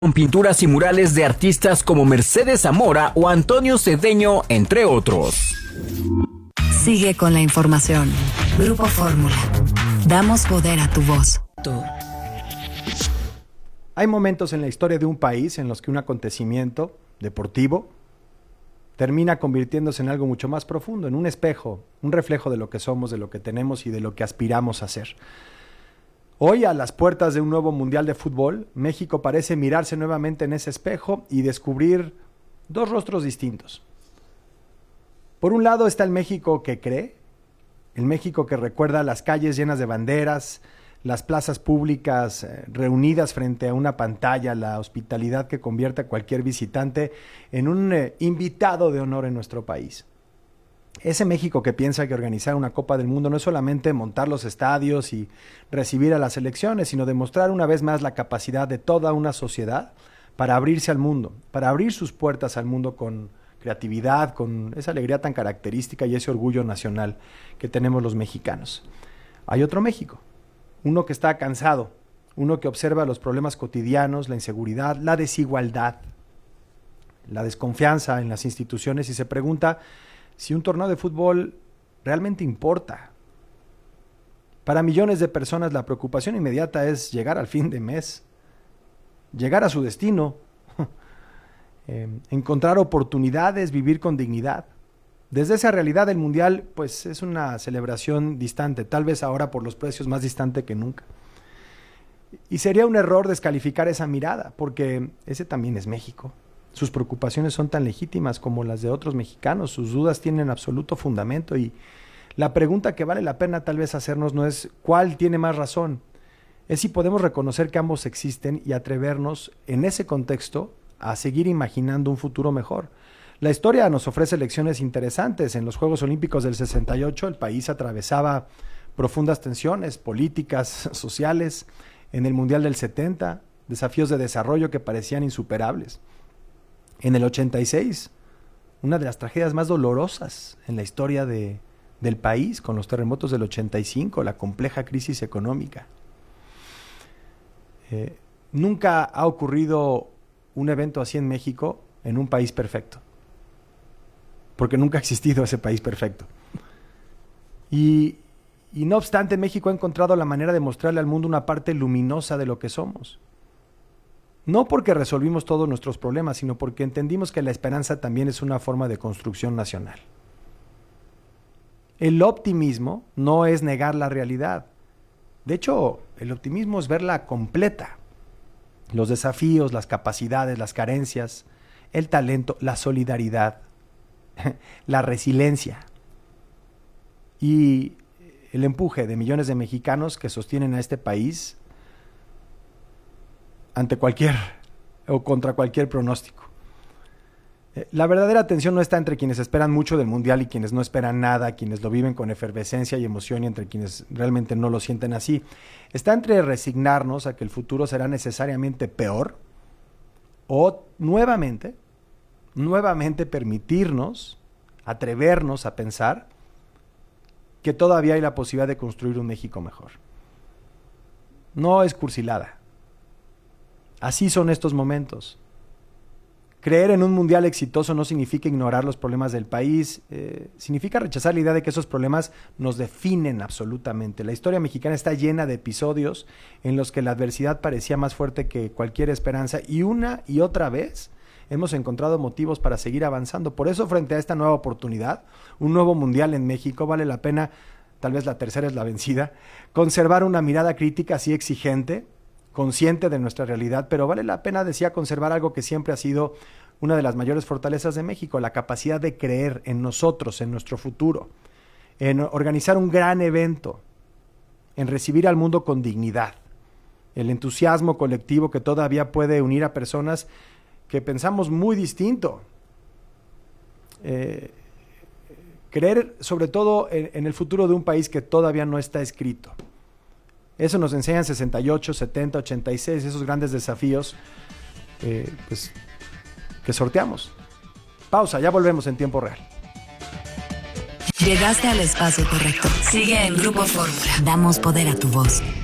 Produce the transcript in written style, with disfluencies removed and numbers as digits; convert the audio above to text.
con pinturas y murales de artistas como Mercedes Zamora o Antonio Cedeño, entre otros. Sigue con la información. Grupo Fórmula. Damos poder a tu voz. Hay momentos en la historia de un país en los que un acontecimiento deportivo termina convirtiéndose en algo mucho más profundo, en un espejo, un reflejo de lo que somos, de lo que tenemos y de lo que aspiramos a ser. Hoy, a las puertas de un nuevo Mundial de Fútbol, México parece mirarse nuevamente en ese espejo y descubrir dos rostros distintos. Por un lado está el México que cree, el México que recuerda las calles llenas de banderas, las plazas públicas reunidas frente a una pantalla, la hospitalidad que convierte a cualquier visitante en un invitado de honor en nuestro país. Ese México que piensa que organizar una Copa del Mundo no es solamente montar los estadios y recibir a las selecciones, sino demostrar una vez más la capacidad de toda una sociedad para abrirse al mundo, para abrir sus puertas al mundo con creatividad, con esa alegría tan característica y ese orgullo nacional que tenemos los mexicanos. Hay otro México, uno que está cansado, uno que observa los problemas cotidianos, la inseguridad, la desigualdad, la desconfianza en las instituciones y se pregunta si un torneo de fútbol realmente importa. Para millones de personas la preocupación inmediata es llegar al fin de mes, llegar a su destino, encontrar oportunidades, vivir con dignidad. Desde esa realidad el Mundial pues es una celebración distante, tal vez ahora por los precios más distante que nunca. Y sería un error descalificar esa mirada, porque ese también es México. Sus preocupaciones son tan legítimas como las de otros mexicanos, sus dudas tienen absoluto fundamento y la pregunta que vale la pena tal vez hacernos no es cuál tiene más razón, es si podemos reconocer que ambos existen y atrevernos en ese contexto a seguir imaginando un futuro mejor. La historia nos ofrece lecciones interesantes. En los Juegos Olímpicos del 68 el país atravesaba profundas tensiones políticas, sociales. En el Mundial del 70, desafíos de desarrollo que parecían insuperables. En el 86, una de las tragedias más dolorosas en la historia del país, con los terremotos del 85, la compleja crisis económica. Nunca ha ocurrido un evento así en México en un país perfecto, porque nunca ha existido ese país perfecto. Y no obstante, México ha encontrado la manera de mostrarle al mundo una parte luminosa de lo que somos. No porque resolvimos todos nuestros problemas, sino porque entendimos que la esperanza también es una forma de construcción nacional. El optimismo no es negar la realidad. De hecho, el optimismo es verla completa. Los desafíos, las capacidades, las carencias, el talento, la solidaridad, la resiliencia y el empuje de millones de mexicanos que sostienen a este país ante cualquier o contra cualquier pronóstico. La verdadera tensión no está entre quienes esperan mucho del Mundial y quienes no esperan nada, quienes lo viven con efervescencia y emoción y entre quienes realmente no lo sienten así. Está entre resignarnos a que el futuro será necesariamente peor o nuevamente permitirnos, atrevernos a pensar que todavía hay la posibilidad de construir un México mejor. No es cursilada. Así son estos momentos. Creer en un mundial exitoso no significa ignorar los problemas del país, significa rechazar la idea de que esos problemas nos definen absolutamente. La historia mexicana está llena de episodios en los que la adversidad parecía más fuerte que cualquier esperanza y una y otra vez hemos encontrado motivos para seguir avanzando. Por eso, frente a esta nueva oportunidad, un nuevo mundial en México, vale la pena, tal vez la tercera es la vencida, conservar una mirada crítica así exigente, consciente de nuestra realidad, pero vale la pena, decía, conservar algo que siempre ha sido una de las mayores fortalezas de México, la capacidad de creer en nosotros, en nuestro futuro, en organizar un gran evento, en recibir al mundo con dignidad, el entusiasmo colectivo que todavía puede unir a personas que pensamos muy distinto, creer sobre todo en el futuro de un país que todavía no está escrito. Eso nos enseñan 68, 70, 86, esos grandes desafíos pues, que sorteamos. Pausa, ya volvemos en tiempo real. Llegaste al espacio correcto. Sigue en Grupo Fórmula. Damos poder a tu voz.